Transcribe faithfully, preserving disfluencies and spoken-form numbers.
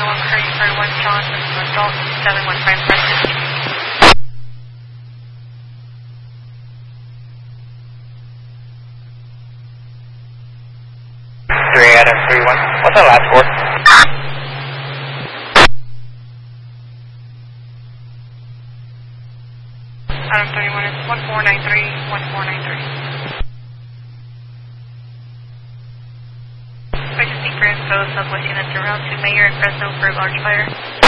one Curry for one John, adult seven one five Preston. three Adam three one. What's the last four? Adam thirty-one is one four nine three, one four nine three. Emergency for info, Southwest units around to Mayor and Fresno for a large fire.